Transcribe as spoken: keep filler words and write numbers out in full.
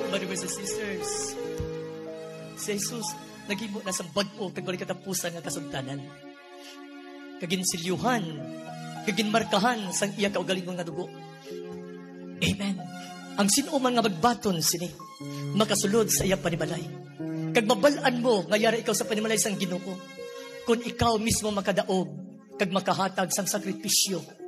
brothers and sisters, si Jesus, naghibo na sa bag-o, kag wala katapusan nga kasugtanan. Kaginsilyuhan, kaginmarkahan, sang iya kaugalingon nga dugo. Amen. Ang sinuman nga magbaton sini, makasulod sa iya panimalay. Kag mabalaan mo, ngayara ikaw sa panimalay sang Ginoo. Kung ikaw mismo makadaog, kag makahatag sang sakripisyo,